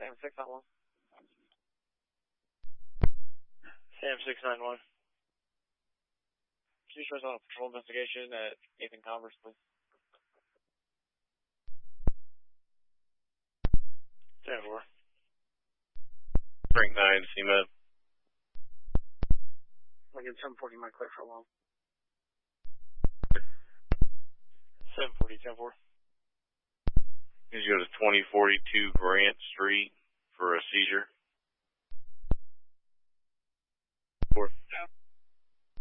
Sam 691. Sam 691. Can you show us on a patrol investigation at 8th and Converse, please? Sam 4. Frank 9, CMED. Lincoln 740, my clear for a while. 740, 10-4. He's go to 2042 Grant Street for a seizure. 4.